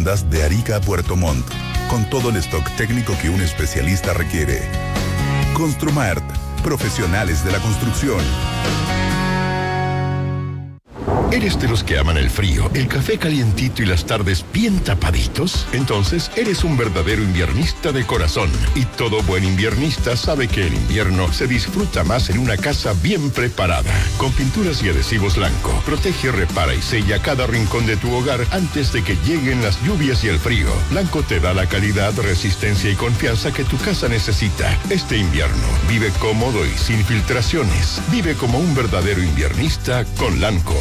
viviendas de Arica a Puerto Montt, con todo el stock técnico que un especialista requiere. Construmart, profesionales de la construcción. ¿Eres de los que aman el frío, el café calientito y las tardes bien tapaditos? Entonces, eres un verdadero inviernista de corazón. Y todo buen inviernista sabe que el invierno se disfruta más en una casa bien preparada. Con pinturas y adhesivos Lanco, protege, repara y sella cada rincón de tu hogar antes de que lleguen las lluvias y el frío. Lanco te da la calidad, resistencia y confianza que tu casa necesita. Este invierno, vive cómodo y sin filtraciones. Vive como un verdadero inviernista con Lanco.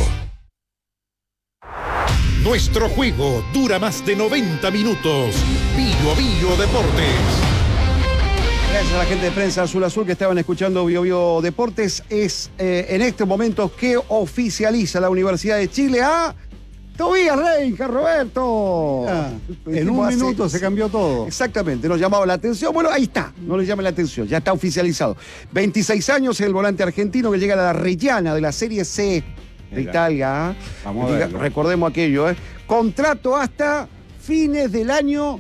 Nuestro juego dura más de 90 minutos. Bio a Bio Deportes. Gracias a la gente de Prensa Azul Azul que estaban escuchando Bio Bio Deportes. Es en este momento que oficializa la Universidad de Chile a Tobías Reinhardt, Roberto. En un minuto se cambió todo. Exactamente, nos llamaba la atención. Bueno, ahí está, no le llame la atención, ya está oficializado. 26 años el volante argentino que llega a la Reggiana de la Serie C de Italia. Vamos a verlo. Recordemos aquello, contrato hasta fines del año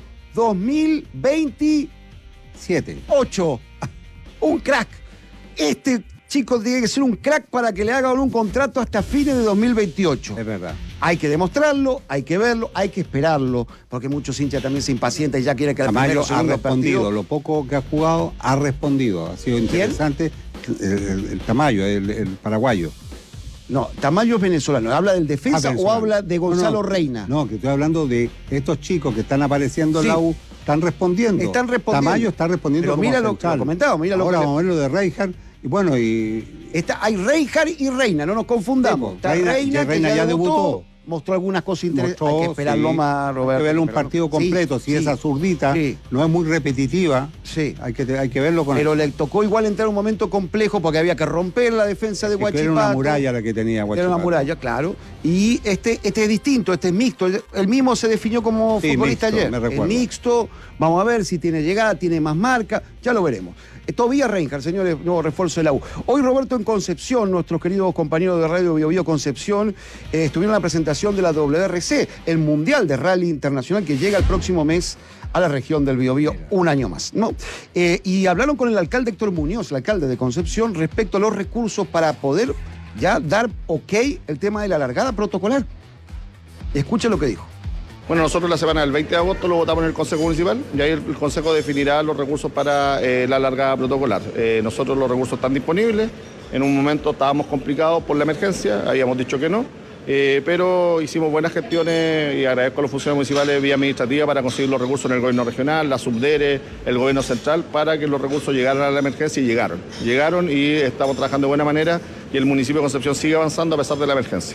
2027. 8. Un crack. Este chico tiene que ser un crack para que le hagan un contrato hasta fines de 2028. Es verdad. Hay que demostrarlo, hay que verlo, hay que esperarlo, porque muchos hinchas también se impacientan y ya quieren que el Tamayo primero, ha respondido, partido. lo poco que ha jugado ha respondido. Ha sido interesante. El Tamayo, el paraguayo. No, Tamayo es venezolano. ¿Habla del defensa o habla de Gonzalo Reina? No, que estoy hablando de estos chicos que están apareciendo en la U, están respondiendo. Tamayo está respondiendo. Pero mira lo comentado, mira lo que. Ahora vamos a ver lo de Reinhardt. Y bueno, hay Reinhardt y Reina, no nos confundamos. Sí, Reina que ya debutó. Mostró algunas cosas interesantes. Hay que esperarlo más, Roberto. Hay que verlo un partido completo. Si esa zurdita no es muy repetitiva, hay que verlo con Pero le tocó igual entrar un momento complejo porque había que romper la defensa de Huachipato. Era una muralla la que tenía Huachipato. Era una muralla, claro. Y este es distinto, este es mixto. Él mismo se definió como futbolista ayer. Es mixto. Vamos a ver si tiene llegada, tiene más marca. Ya lo veremos. Tobías Reinhardt, señores, nuevo refuerzo de la U. Hoy, Roberto, en Concepción, nuestros queridos compañeros de Radio Bio Bio Concepción, estuvieron en la presentación de la WRC, el Mundial de Rally Internacional que llega el próximo mes a la región del Bio Bio, un año más, ¿no? Y hablaron con el alcalde Héctor Muñoz, el alcalde de Concepción, respecto a los recursos para poder ya dar ok el tema de la largada protocolar. Escucha lo que dijo. Bueno, nosotros la semana del 20 de agosto lo votamos en el Consejo Municipal y ahí el Consejo definirá los recursos para la largada protocolar. Nosotros los recursos están disponibles, en un momento estábamos complicados por la emergencia, habíamos dicho que no, pero hicimos buenas gestiones y agradezco a los funcionarios municipales vía administrativa para conseguir los recursos en el gobierno regional, la subdere, el gobierno central, para que los recursos llegaran a la emergencia y llegaron. Llegaron y estamos trabajando de buena manera y el municipio de Concepción sigue avanzando a pesar de la emergencia.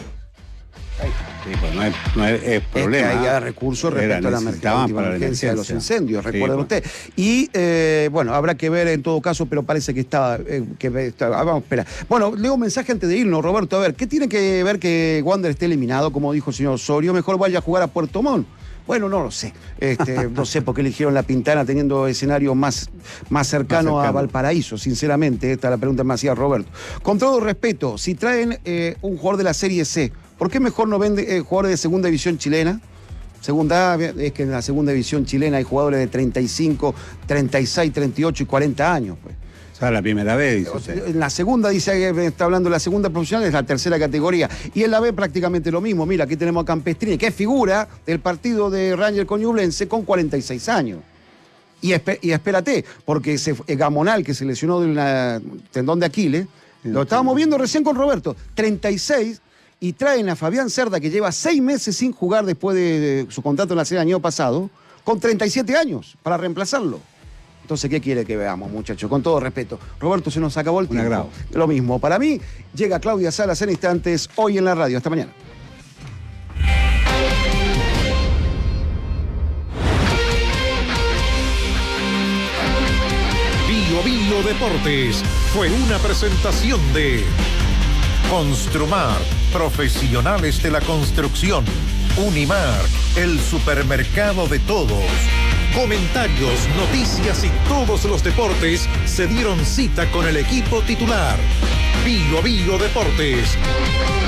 Sí, pues no es problema. Es que haya recursos respecto a la emergencia de los incendios, recuerden usted. Y bueno, habrá que ver en todo caso, pero parece que está. Vamos a esperar. Bueno, leo un mensaje antes de irnos, Roberto. A ver, ¿qué tiene que ver que Wander esté eliminado, como dijo el señor Osorio? Mejor vaya a jugar a Puerto Montt. Bueno, no lo sé. No sé por qué eligieron La Pintana teniendo escenario más cercano a Valparaíso, sinceramente. Esta es la pregunta que me hacía Roberto. Con todo respeto, si traen un jugador de la Serie C, ¿por qué mejor no vende jugadores de segunda división chilena? Segunda, es que en la segunda división chilena hay jugadores de 35, 36, 38 y 40 años, pues. O sea, la primera vez, dice usted. En la segunda, dice, está hablando de la segunda profesional, es la tercera categoría. Y en la B prácticamente lo mismo. Mira, aquí tenemos a Campestrini, que es figura del partido de Rangers con Ñublense con 46 años. Y espérate, porque Gamonal, que se lesionó de un tendón de Aquiles, lo estábamos viendo recién con Roberto, 36, y traen a Fabián Cerda, que lleva 6 meses sin jugar después de su contrato en la serie del año pasado, con 37 años, para reemplazarlo. Entonces, ¿qué quiere que veamos, muchachos? Con todo respeto. Roberto, se nos acabó el tiempo. Un agrado. Lo mismo. Para mí, llega Claudia Salas en instantes, hoy en la radio. Hasta mañana. Bio Bio Deportes fue una presentación de Construmart, profesionales de la construcción. Unimar, el supermercado de todos. Comentarios, noticias y todos los deportes se dieron cita con el equipo titular. Bio Bio Deportes.